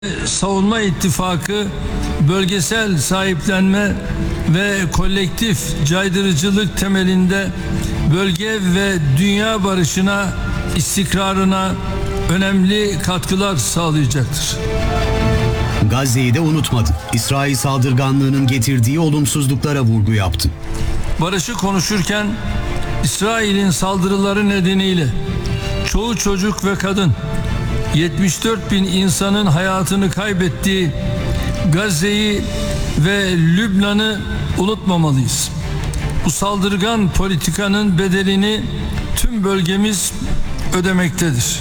Savunma ittifakı bölgesel sahiplenme ve kolektif caydırıcılık temelinde bölge ve dünya barışına, istikrarına önemli katkılar sağlayacaktır. Gazze'yi de unutmadı. İsrail saldırganlığının getirdiği olumsuzluklara vurgu yaptı. Barışı konuşurken İsrail'in saldırıları nedeniyle çoğu çocuk ve kadın, 74 bin insanın hayatını kaybettiği Gazze'yi ve Lübnan'ı unutmamalıyız. Bu saldırgan politikanın bedelini tüm bölgemiz ödemektedir.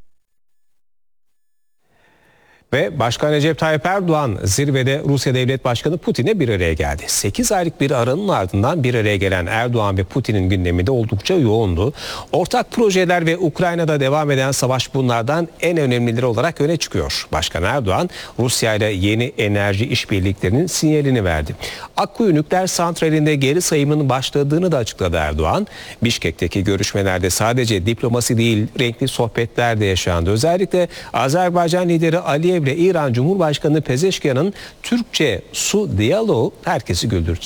Ve Başkan Recep Tayyip Erdoğan zirvede Rusya Devlet Başkanı Putin'le bir araya geldi. 8 aylık bir aranın ardından bir araya gelen Erdoğan ve Putin'in gündemi de oldukça yoğundu. Ortak projeler ve Ukrayna'da devam eden savaş bunlardan en önemlileri olarak öne çıkıyor. Başkan Erdoğan Rusya ile yeni enerji işbirliklerinin sinyalini verdi. Akkuyu nükleer santralinde geri sayımın başladığını da açıkladı Erdoğan. Bişkek'teki görüşmelerde sadece diplomasi değil, renkli sohbetler de yaşandı. Özellikle Azerbaycan lideri Aliyev ile İran Cumhurbaşkanı Pezeşkiyan'ın Türkçe su diyaloğu herkesi güldürdü.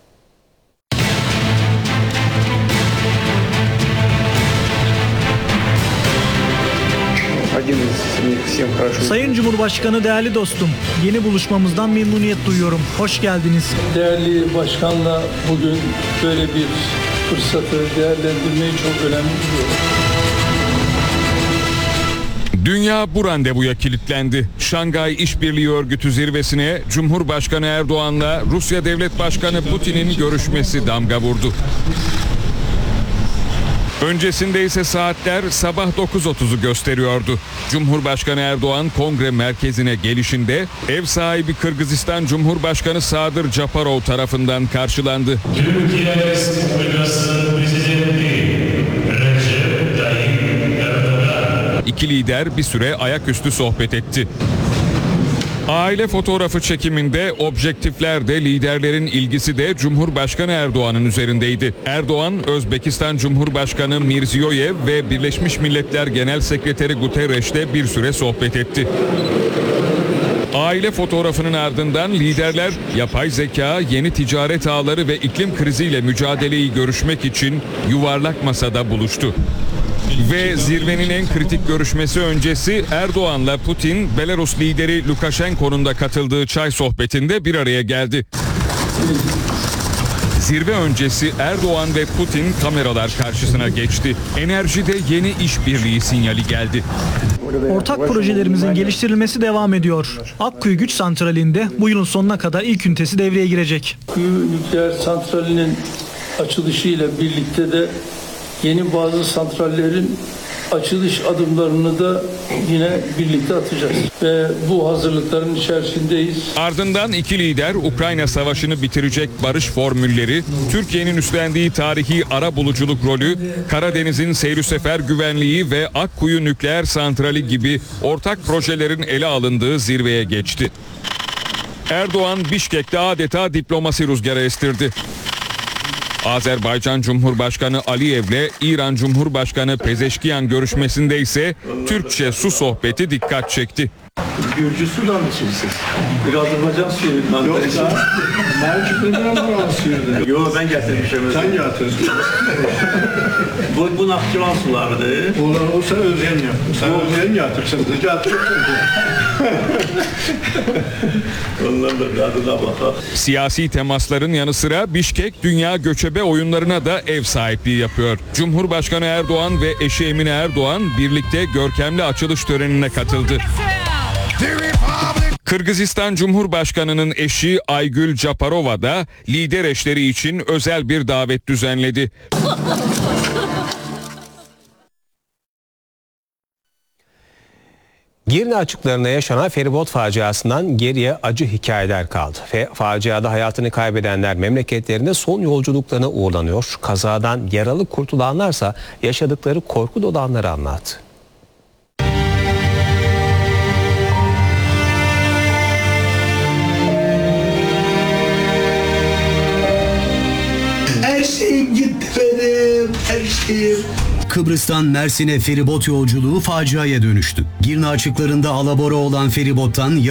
Sayın Cumhurbaşkanı, değerli dostum, yeni buluşmamızdan memnuniyet duyuyorum. Hoş geldiniz. Değerli başkanla bugün böyle bir fırsatı değerlendirmeyi çok önemli buluyorum. Dünya bu randevuya kilitlendi. Şangay İşbirliği Örgütü zirvesine Cumhurbaşkanı Erdoğan'la Rusya Devlet Başkanı Putin'in görüşmesi damga vurdu. Öncesinde ise saatler sabah 9.30'u gösteriyordu. Cumhurbaşkanı Erdoğan kongre merkezine gelişinde ev sahibi Kırgızistan Cumhurbaşkanı Sadır Japarov tarafından karşılandı. Türkiye Respublikası Prezidenti Recep Tayyip Erdoğan. İki lider bir süre ayaküstü sohbet etti. Aile fotoğrafı çekiminde objektiflerde liderlerin ilgisi de Cumhurbaşkanı Erdoğan'ın üzerindeydi. Erdoğan, Özbekistan Cumhurbaşkanı Mirziyoyev ve Birleşmiş Milletler Genel Sekreteri Guterres'le bir süre sohbet etti. Aile fotoğrafının ardından liderler yapay zeka, yeni ticaret ağları ve iklim kriziyle mücadeleyi görüşmek için yuvarlak masada buluştu. Ve zirvenin en kritik görüşmesi öncesi Erdoğan'la Putin, Belarus lideri Lukashenko'nun da katıldığı çay sohbetinde bir araya geldi. Zirve öncesi Erdoğan ve Putin kameralar karşısına geçti. Enerjide yeni işbirliği sinyali geldi. Ortak projelerimizin geliştirilmesi devam ediyor. Akkuyu Güç Santrali'nde bu yılın sonuna kadar ilk ünitesi devreye girecek. Akkuyu nükleer santralinin açılışıyla birlikte de yeni bazı santrallerin açılış adımlarını da yine birlikte atacağız. Ve bu hazırlıkların içerisindeyiz. Ardından iki lider Ukrayna Savaşı'nı bitirecek barış formülleri, Türkiye'nin üstlendiği tarihi arabuluculuk rolü, Karadeniz'in seyri sefer güvenliği ve Akkuyu nükleer santrali gibi ortak projelerin ele alındığı zirveye geçti. Erdoğan Bişkek'te adeta diplomasi rüzgarı estirdi. Azerbaycan Cumhurbaşkanı Aliyev'le İran Cumhurbaşkanı Pezeşkiyan görüşmesinde ise Türkçe su sohbeti dikkat çekti. Gürcü sudan mı içirsiniz? Bir Azerbaycan suyundan. Yok da. Mercüklerden buranın suyuydu. Yok ben getirmişim. Sen getirsin. Bu Nakçıvan sulardı. Onlar olsa özyen yaptı. Sen özyen getirsin. Ondan da adına bakalım. Siyasi temasların yanı sıra Bişkek Dünya Göçebe Oyunlarına da ev sahipliği yapıyor. Cumhurbaşkanı Erdoğan ve eşi Emine Erdoğan birlikte görkemli açılış törenine katıldı. Kırgızistan Cumhurbaşkanı'nın eşi Aygül Japarova da lider eşleri için özel bir davet düzenledi. Girne açıklarında yaşanan feribot faciasından geriye acı hikayeler kaldı. Ve faciada hayatını kaybedenler memleketlerine son yolculuklarına uğurlanıyor. Kazadan yaralı kurtulanlarsa yaşadıkları korku dolu anları anlattı. Her şeyim gitti benim, her şeyim. Kıbrıs'tan Mersin'e feribot yolculuğu faciaya dönüştü. Girne açıklarında alabora olan feribottan